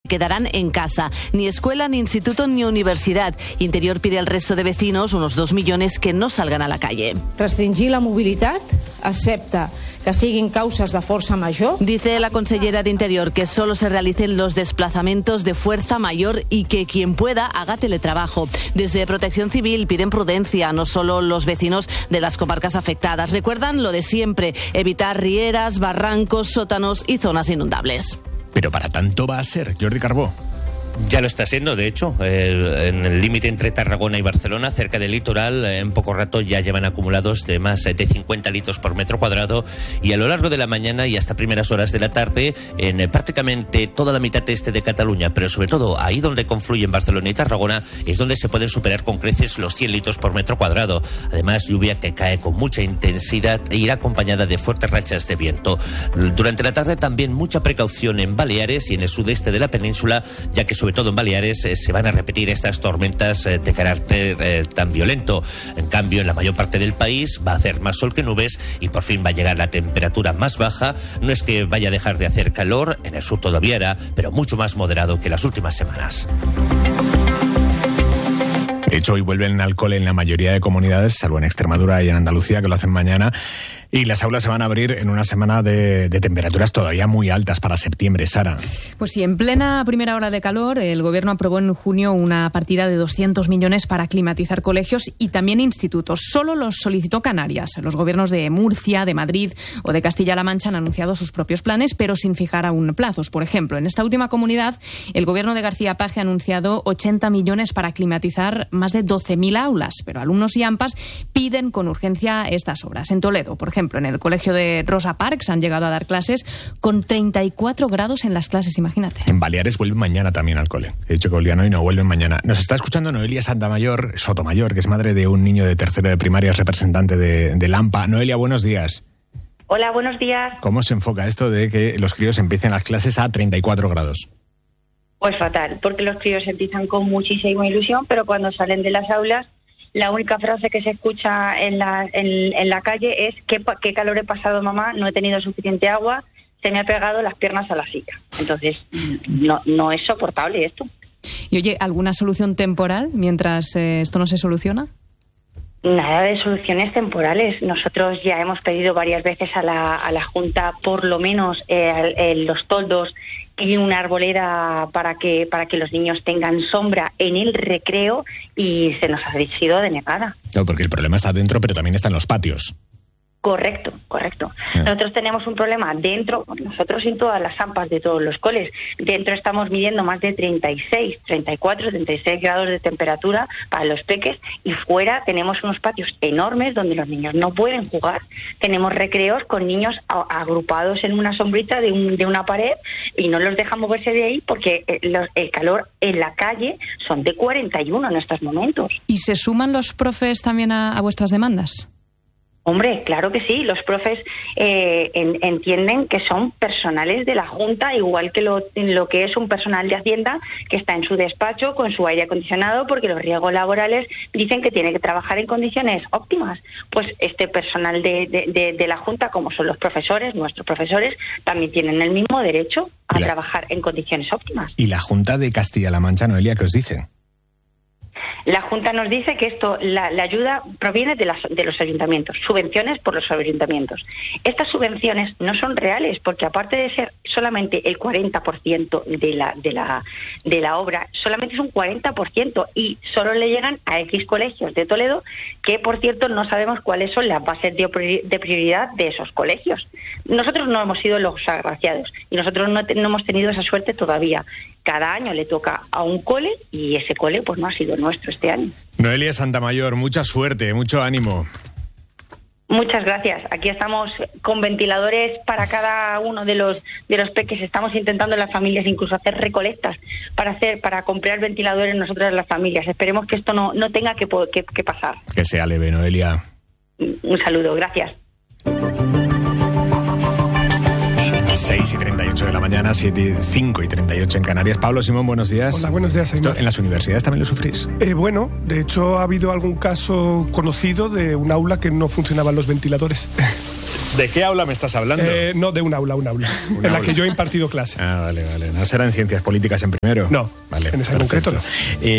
quedarán en casa. Ni escuela, ni instituto, ni universidad. Interior pide al resto de vecinos, unos 2 millones, que no salgan a la calle. Restringir la mobilitat, excepte que siguin causes de força mayor. Dice la consellera de Interior que solo se realicen los desplazamientos de fuerza mayor y que quien pueda haga teletrabajo. Desde Protección Civil piden prudencia, no solo los vecinos de las comarcas afectadas. Recuerdan lo de siempre, evitar rieras, barrancos, sótanos y zonas inundables. Pero para tanto va a ser, Jordi Carbó. Ya lo está siendo, de hecho, en el límite entre Tarragona y Barcelona, cerca del litoral, en poco rato ya llevan acumulados de más de 50 litros por metro cuadrado, y a lo largo de la mañana y hasta primeras horas de la tarde, en prácticamente toda la mitad este de Cataluña, pero sobre todo ahí donde confluyen Barcelona y Tarragona, es donde se pueden superar con creces los 100 litros por metro cuadrado. Además, lluvia que cae con mucha intensidad e irá acompañada de fuertes rachas de viento. Durante la tarde también mucha precaución en Baleares y en el sudeste de la península, ya que sobre todo en Baleares se van a repetir estas tormentas de carácter tan violento. En cambio, en la mayor parte del país va a hacer más sol que nubes y por fin va a llegar la temperatura más baja. No es que vaya a dejar de hacer calor, en el sur todavía hará, pero mucho más moderado que las últimas semanas. De hecho, hoy vuelven al cole en la mayoría de comunidades, salvo en Extremadura y en Andalucía, que lo hacen mañana. Y las aulas se van a abrir en una semana de temperaturas todavía muy altas para septiembre, Sara. Pues sí, en plena primera hora de calor, el Gobierno aprobó en junio una partida de 200 millones para climatizar colegios y también institutos. Solo los solicitó Canarias. Los gobiernos de Murcia, de Madrid o de Castilla-La Mancha han anunciado sus propios planes, pero sin fijar aún plazos. Por ejemplo, en esta última comunidad, el Gobierno de García Paje ha anunciado 80 millones para climatizar más de 12.000 aulas, pero alumnos y AMPAs piden con urgencia estas obras. En Toledo, por ejemplo, en el colegio de Rosa Parks han llegado a dar clases con 34 grados en las clases, imagínate. En Baleares vuelven mañana también al cole. He dicho que volvían hoy, no vuelven mañana. Nos está escuchando Noelia Sotomayor, que es madre de un niño de tercero de primaria, es representante de Lampa. Noelia, buenos días. Hola, buenos días. ¿Cómo se enfoca esto de que los críos empiecen las clases a 34 grados? Pues fatal, porque los críos empiezan con muchísima ilusión, pero cuando salen de las aulas, la única frase que se escucha en la calle es ¿qué calor he pasado, mamá? No he tenido suficiente agua, se me ha pegado las piernas a la silla. Entonces, no es soportable esto. Y oye, ¿alguna solución temporal mientras esto no se soluciona? Nada de soluciones temporales. Nosotros ya hemos pedido varias veces a la Junta, por lo menos los toldos y una arboleda para que los niños tengan sombra en el recreo, y se nos ha sido denegada. No, porque el problema está dentro, pero también está en los patios. Correcto. Nosotros tenemos un problema dentro, nosotros en todas las AMPAs de todos los coles, dentro estamos midiendo más de 36 grados de temperatura para los peques, y fuera tenemos unos patios enormes donde los niños no pueden jugar. Tenemos recreos con niños agrupados en una sombrita de una pared y no los dejan moverse de ahí porque el calor en la calle son de 41 en estos momentos. ¿Y se suman los profes también a vuestras demandas? Hombre, claro que sí. Los profes entienden que son personales de la Junta, igual que lo que es un personal de Hacienda que está en su despacho con su aire acondicionado, porque los riesgos laborales dicen que tiene que trabajar en condiciones óptimas. Pues este personal de la Junta, como son los profesores, nuestros profesores, también tienen el mismo derecho a trabajar en condiciones óptimas. ¿Y la Junta de Castilla-La Mancha, Noelia, qué os dice? La Junta nos dice que la ayuda proviene de los ayuntamientos, subvenciones por los ayuntamientos. Estas subvenciones no son reales porque, aparte de ser solamente el 40% de la obra, solamente es un 40% y solo le llegan a X colegios de Toledo, que por cierto no sabemos cuáles son las bases de prioridad de esos colegios. Nosotros no hemos sido los agraciados y nosotros no hemos tenido esa suerte todavía. Cada año le toca a un cole y ese cole pues no ha sido nuestro este año. Noelia Santamayor, mucha suerte, mucho ánimo. Muchas gracias. Aquí estamos con ventiladores para cada uno de los peques. Estamos intentando en las familias incluso hacer recolectas para comprar ventiladores nosotros en las familias. Esperemos que esto no tenga que pasar. Que sea leve, Noelia. Un saludo, gracias. 6:38 de la mañana, 5:38 en Canarias. Pablo, Simón, buenos días. Hola, buenos días, Aymar. ¿En las universidades también lo sufrís? Bueno, de hecho ha habido algún caso conocido de un aula que no funcionaban los ventiladores. ¿De qué aula me estás hablando? No, de un aula en la que yo he impartido clase. Vale. ¿No será en ciencias políticas en primero? No, vale, en ese concreto no.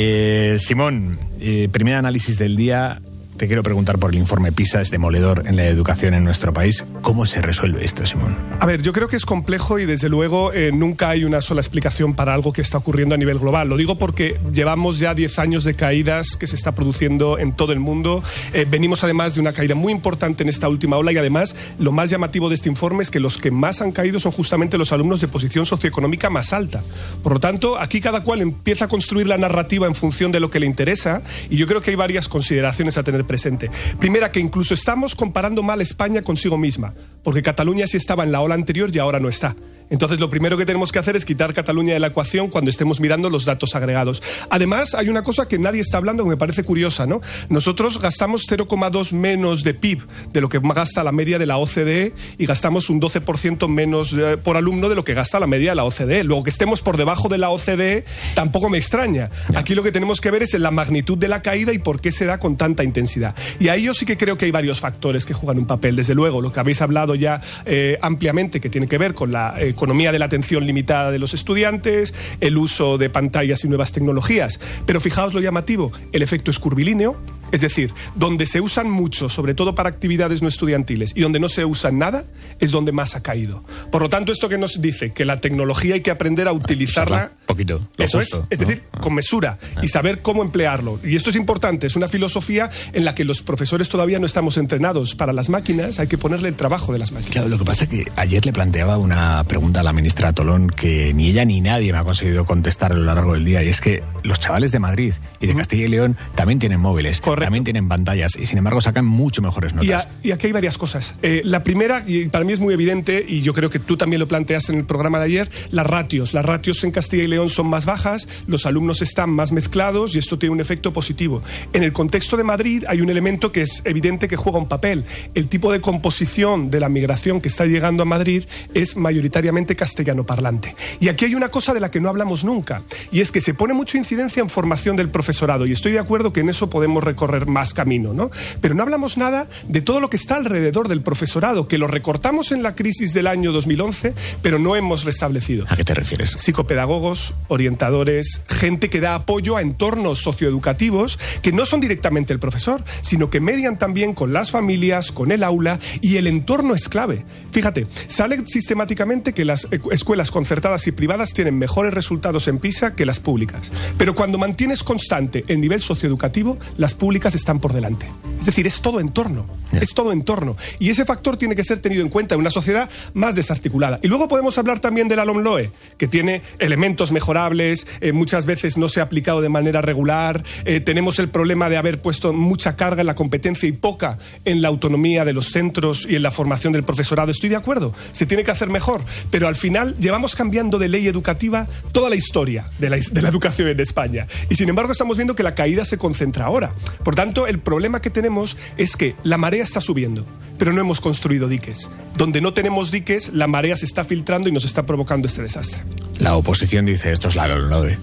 Simón, primer análisis del día. Te quiero preguntar por el informe PISA, es demoledor en la educación en nuestro país. ¿Cómo se resuelve esto, Simón? A ver, yo creo que es complejo y desde luego nunca hay una sola explicación para algo que está ocurriendo a nivel global. Lo digo porque llevamos ya 10 años de caídas que se está produciendo en todo el mundo. Venimos además de una caída muy importante en esta última ola y además lo más llamativo de este informe es que los que más han caído son justamente los alumnos de posición socioeconómica más alta. Por lo tanto, aquí cada cual empieza a construir la narrativa en función de lo que le interesa y yo creo que hay varias consideraciones a tener presente. Primera, que incluso estamos comparando mal España consigo misma, porque Cataluña sí estaba en la ola anterior y ahora no está. Entonces, lo primero que tenemos que hacer es quitar Cataluña de la ecuación cuando estemos mirando los datos agregados. Además, hay una cosa que nadie está hablando que me parece curiosa, ¿no? Nosotros gastamos 0,2 menos de PIB de lo que gasta la media de la OCDE y gastamos un 12% menos por alumno de lo que gasta la media de la OCDE. Luego, que estemos por debajo de la OCDE tampoco me extraña. Aquí lo que tenemos que ver es en la magnitud de la caída y por qué se da con tanta intensidad. Y ahí yo sí que creo que hay varios factores que juegan un papel. Desde luego, lo que habéis hablado ya ampliamente, que tiene que ver con la economía de la atención limitada de los estudiantes, el uso de pantallas y nuevas tecnologías. Pero fijaos lo llamativo, el efecto es curvilíneo, es decir, donde se usan mucho, sobre todo para actividades no estudiantiles, y donde no se usan nada, es donde más ha caído. Por lo tanto, esto que nos dice, que la tecnología hay que aprender a utilizarla... Poquito. Eso justo, es decir, con mesura, y saber cómo emplearlo. Y esto es importante, es una filosofía en la que los profesores todavía no estamos entrenados. Para las máquinas hay que ponerle el trabajo de las máquinas. Claro, lo que pasa es que ayer le planteaba una pregunta a la ministra Tolón que ni ella ni nadie me ha conseguido contestar a lo largo del día, y es que los chavales de Madrid y de Castilla y León también tienen móviles, también tienen pantallas y sin embargo sacan mucho mejores notas. Y aquí hay varias cosas. La primera, y para mí es muy evidente, y yo creo que tú también lo planteas en el programa de ayer, las ratios. Las ratios en Castilla y León son más bajas, los alumnos están más mezclados y esto tiene un efecto positivo. En el contexto de Madrid hay un elemento que es evidente que juega un papel. El tipo de composición de la migración que está llegando a Madrid es mayoritariamente castellano parlante. Y aquí hay una cosa de la que no hablamos nunca, y es que se pone mucha incidencia en formación del profesorado, y estoy de acuerdo que en eso podemos recorrer más camino, ¿no? Pero no hablamos nada de todo lo que está alrededor del profesorado, que lo recortamos en la crisis del año 2011, pero no hemos restablecido. ¿A qué te refieres? Psicopedagogos, orientadores, gente que da apoyo a entornos socioeducativos que no son directamente el profesor, sino que median también con las familias, con el aula, y el entorno es clave. Fíjate, sale sistemáticamente que las escuelas concertadas y privadas tienen mejores resultados en PISA que las públicas. Pero cuando mantienes constante el nivel socioeducativo, las públicas están por delante. Es decir, es todo entorno. Es todo entorno. Y ese factor tiene que ser tenido en cuenta en una sociedad más desarticulada. Y luego podemos hablar también de la LOMLOE, que tiene elementos mejorables, muchas veces no se ha aplicado de manera regular, tenemos el problema de haber puesto mucha carga en la competencia y poca en la autonomía de los centros y en la formación del profesorado. Estoy de acuerdo, se tiene que hacer mejor, pero al final llevamos cambiando de ley educativa toda la historia de la educación en España. Y sin embargo estamos viendo que la caída se concentra ahora. Por tanto, el problema que tenemos es que la marea está subiendo, pero no hemos construido diques. Donde no tenemos diques, la marea se está filtrando y nos está provocando este desastre. La oposición dice esto es la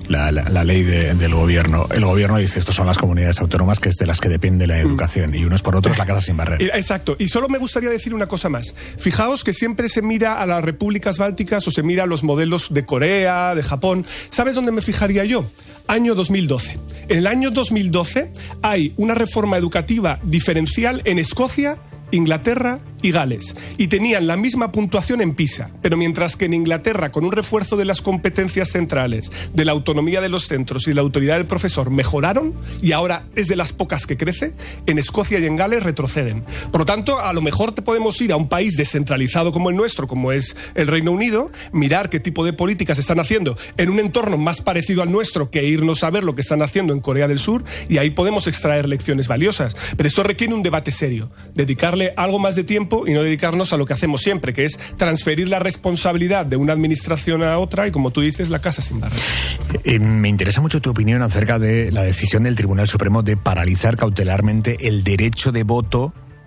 ley del gobierno. El gobierno dice esto son las comunidades autónomas, que es de las que depende la educación, y unos por otros la casa sin barrer. Exacto. Y solo me gustaría decir una cosa más. Fijaos que siempre se mira a las repúblicas bálticas o se mira a los modelos de Corea, de Japón. ¿Sabes dónde me fijaría yo? Año 2012. En el año 2012 hay una reforma educativa diferencial en Escocia, Inglaterra y Gales, y tenían la misma puntuación en PISA, pero mientras que en Inglaterra, con un refuerzo de las competencias centrales, de la autonomía de los centros y la autoridad del profesor, mejoraron, y ahora es de las pocas que crece, en Escocia y en Gales retroceden. Por lo tanto, a lo mejor te podemos ir a un país descentralizado como el nuestro, como es el Reino Unido, mirar qué tipo de políticas están haciendo en un entorno más parecido al nuestro que irnos a ver lo que están haciendo en Corea del Sur, y ahí podemos extraer lecciones valiosas. Pero esto requiere un debate serio, dedicarle algo más de tiempo y no dedicarnos a lo que hacemos siempre, que es transferir la responsabilidad de una administración a otra y, como tú dices, la casa sin barrer. Me interesa mucho tu opinión acerca de la decisión del Tribunal Supremo de paralizar cautelarmente el derecho de voto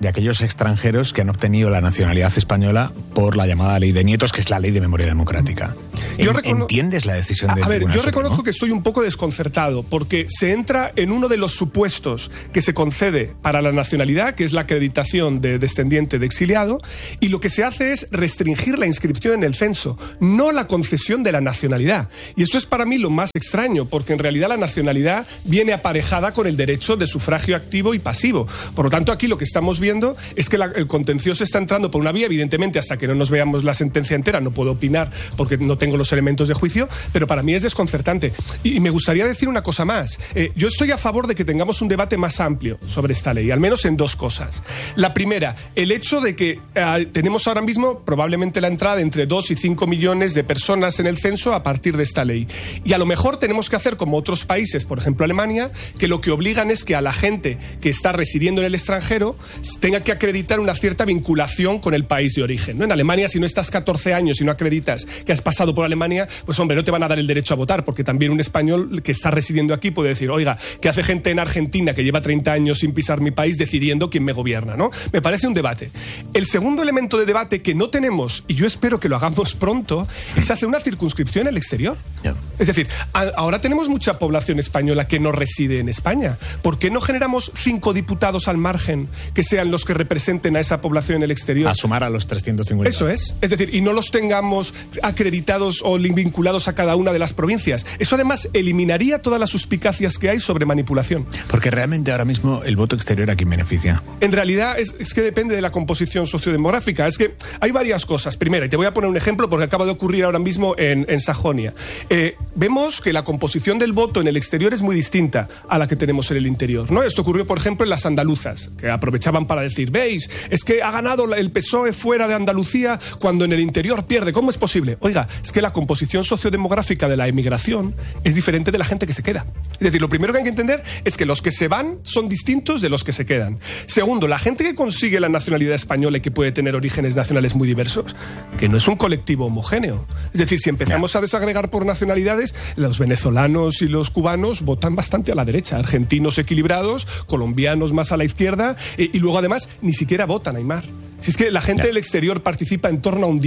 de aquellos extranjeros que han obtenido la nacionalidad española por la llamada ley de nietos, que es la ley de memoria democrática. ¿Entiendes la decisión del Tribunal Yo Supremo? reconozco que estoy un poco desconcertado, porque se entra en uno de los supuestos que se concede para la nacionalidad, que es la acreditación de descendiente de exiliado, y lo que se hace es restringir la inscripción en el censo, no la concesión de la nacionalidad. Y esto es para mí lo más extraño, porque en realidad la nacionalidad viene aparejada con el derecho de sufragio activo y pasivo. Por lo tanto, aquí lo que estamos viendo es que el contencioso está entrando por una vía, evidentemente hasta que no nos veamos la sentencia entera no puedo opinar porque no tengo los elementos de juicio, pero para mí es desconcertante. Y me gustaría decir una cosa más. Yo estoy a favor de que tengamos un debate más amplio sobre esta ley, al menos en dos cosas. La primera, el hecho de que tenemos ahora mismo probablemente la entrada de entre 2 y 5 millones de personas en el censo a partir de esta ley. Y a lo mejor tenemos que hacer como otros países, por ejemplo Alemania, que lo que obligan es que a la gente que está residiendo en el extranjero tenga que acreditar una cierta vinculación con el país de origen, ¿no? En Alemania, si no estás 14 años y no acreditas que has pasado por Alemania, pues hombre, no te van a dar el derecho a votar, porque también un español que está residiendo aquí puede decir, oiga, ¿qué hace gente en Argentina que lleva 30 años sin pisar mi país decidiendo quién me gobierna, ¿no? Me parece un debate. El segundo elemento de debate que no tenemos, y yo espero que lo hagamos pronto, es hacer una circunscripción en el exterior. Es decir, ahora tenemos mucha población española que no reside en España. ¿Por qué no generamos 5 diputados al margen que sean los que representen a esa población en el exterior? A sumar a los 350. Eso es. Es decir, y no los tengamos acreditados o vinculados a cada una de las provincias. Eso además eliminaría todas las suspicacias que hay sobre manipulación. Porque realmente ahora mismo el voto exterior, ¿a quién beneficia? En realidad es que depende de la composición sociodemográfica. Es que hay varias cosas. Primera, y te voy a poner un ejemplo porque acaba de ocurrir ahora mismo en Sajonia. Vemos que la composición del voto en el exterior es muy distinta a la que tenemos en el interior, ¿no? Esto ocurrió, por ejemplo, en las andaluzas, que aprovechaban para decir, ¿veis? Es que ha ganado el PSOE fuera de Andalucía cuando en el interior pierde. ¿Cómo es posible? Oiga, es que la composición sociodemográfica de la emigración es diferente de la gente que se queda. Es decir, lo primero que hay que entender es que los que se van son distintos de los que se quedan. Segundo, la gente que consigue la nacionalidad española y que puede tener orígenes nacionales muy diversos, que no es un colectivo homogéneo. Es decir, si empezamos a desagregar por nacionalidades, los venezolanos y los cubanos votan bastante a la derecha, argentinos equilibrados, colombianos más a la izquierda, y luego además ni siquiera votan, Aymar. Si es que la gente del exterior participa en torno a un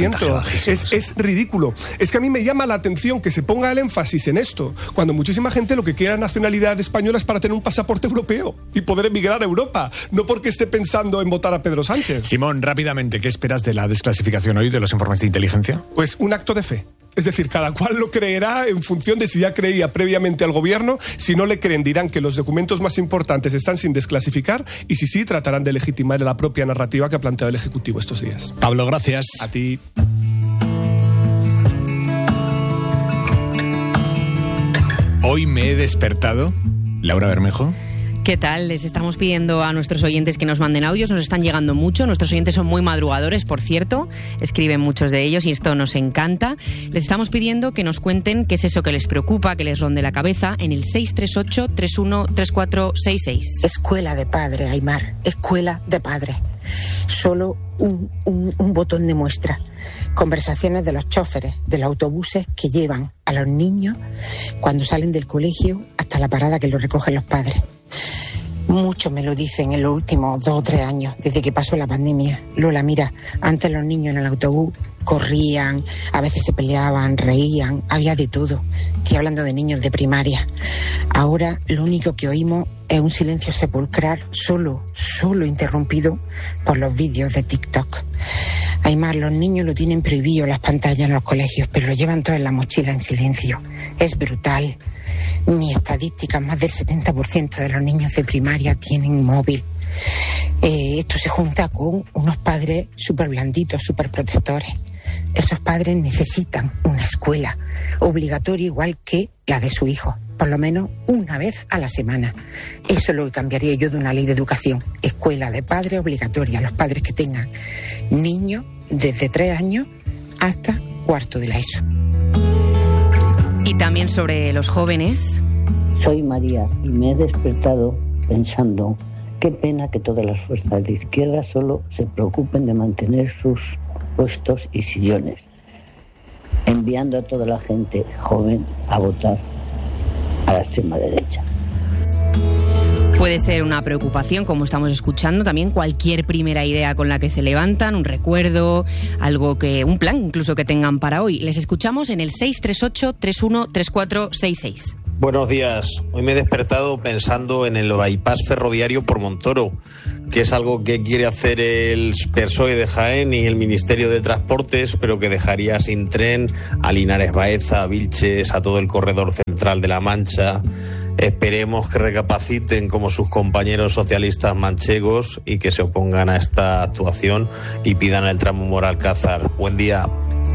10%. Es ridículo. Es que a mí me llama la atención que se ponga el énfasis en esto, cuando muchísima gente lo que quiere nacionalidad española es para tener un pasaporte europeo y poder emigrar a Europa, no porque esté pensando en votar a Pedro Sánchez. Simón, rápidamente, ¿qué esperas de la desclasificación hoy de los informes de inteligencia? Pues un acto de fe. Es decir, cada cual lo creerá en función de si ya creía previamente al gobierno. Si no le creen, dirán que los documentos más importantes están sin desclasificar, y si sí, tratarán de legitimar la propia narrativa que ha planteado el Ejecutivo estos días. Pablo, gracias. A ti. Hoy me he despertado, Laura Bermejo. ¿Qué tal? Les estamos pidiendo a nuestros oyentes que nos manden audios, nos están llegando mucho, nuestros oyentes son muy madrugadores, por cierto, escriben muchos de ellos y esto nos encanta. Les estamos pidiendo que nos cuenten qué es eso que les preocupa, que les ronde la cabeza, en el 638-313466. Escuela de padre, Aymar, escuela de padre. Solo un botón de muestra. Conversaciones de los choferes, de los autobuses que llevan a los niños cuando salen del colegio hasta la parada que los recogen los padres. Muchos me lo dicen en los últimos 2 o 3 años, desde que pasó la pandemia. Lola, mira, antes los niños en el autobús corrían, a veces se peleaban, reían, había de todo. Estoy hablando de niños de primaria. Ahora lo único que oímos es un silencio sepulcral, solo interrumpido por los vídeos de TikTok. Aymar, los niños lo tienen prohibido las pantallas en los colegios, pero lo llevan todo en la mochila en silencio. Es brutal. Mi estadística, más del 70% de los niños de primaria tienen móvil. Esto se junta con unos padres súper blanditos, súper protectores. Esos padres necesitan una escuela obligatoria igual que la de su hijo, por lo menos una vez a la semana. Eso es lo que cambiaría yo de una ley de educación. Escuela de padres obligatoria, los padres que tengan niños desde 3 años hasta cuarto de la ESO. Y también sobre los jóvenes. Soy María y me he despertado pensando, qué pena que todas las fuerzas de izquierda solo se preocupen de mantener sus puestos y sillones, enviando a toda la gente joven a votar a la extrema derecha. Puede ser una preocupación, como estamos escuchando, también cualquier primera idea con la que se levantan, un recuerdo, un plan incluso que tengan para hoy. Les escuchamos en el 638-313466. Buenos días. Hoy me he despertado pensando en el bypass ferroviario por Montoro, que es algo que quiere hacer el PSOE de Jaén y el Ministerio de Transportes, pero que dejaría sin tren a Linares Baeza, a Vilches, a todo el corredor central de La Mancha. Esperemos que recapaciten como sus compañeros socialistas manchegos y que se opongan a esta actuación y pidan el tramo Moralcázar. Buen día.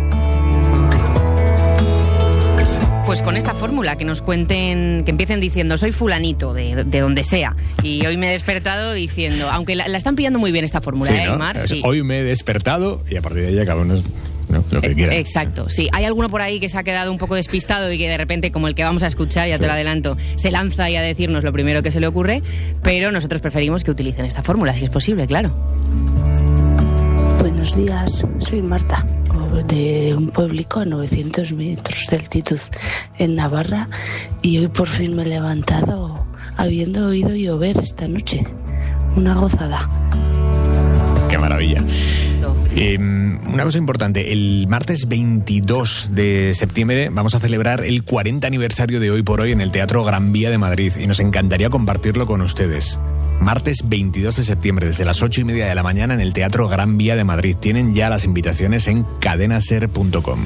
Pues con esta fórmula, que nos cuenten, que empiecen diciendo soy fulanito de donde sea, y hoy me he despertado diciendo, aunque la están pillando muy bien esta fórmula, sí, ¿no? Mar? Sí. Hoy me he despertado y a partir de ahí cada uno lo que quiera. Exacto, sí. Hay alguno por ahí que se ha quedado un poco despistado y que de repente, como el que vamos a escuchar, ya te lo adelanto, se lanza ahí a decirnos lo primero que se le ocurre, pero nosotros preferimos que utilicen esta fórmula, si es posible, claro. Buenos días, soy Marta, de un pueblico a 900 metros de altitud en Navarra, y hoy por fin me he levantado habiendo oído llover esta noche. Una gozada. ¡Qué maravilla! Una cosa importante, el martes 22 de septiembre vamos a celebrar el 40 aniversario de Hoy por Hoy en el Teatro Gran Vía de Madrid y nos encantaría compartirlo con ustedes. Martes 22 de septiembre, desde las 8:30 de la mañana en el Teatro Gran Vía de Madrid. Tienen ya las invitaciones en cadenaser.com.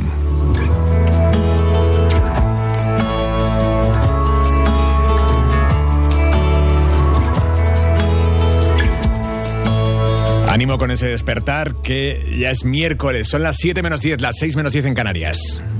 Ánimo con ese despertar, que ya es miércoles. Son las 7 menos 10, las 6 menos 10 en Canarias.